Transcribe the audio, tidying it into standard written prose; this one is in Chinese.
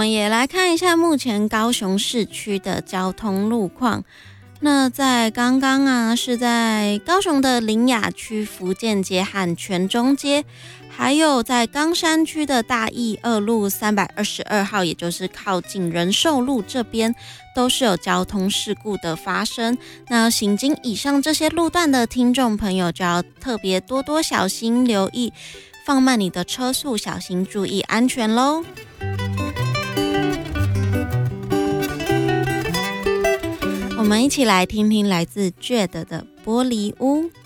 们也来看一下目前高雄市区的交通路况。那在刚刚啊，是在高雄的苓雅区福建街和泉中街，还有在冈山区的大义二路322号，也就是靠近仁寿路这边，都是有交通事故的发生。那行经以上这些路段的听众朋友，就要特别多多小心留意，放慢你的车速，小心注意安全咯。我们一起来听听来自 Jade 的玻璃屋。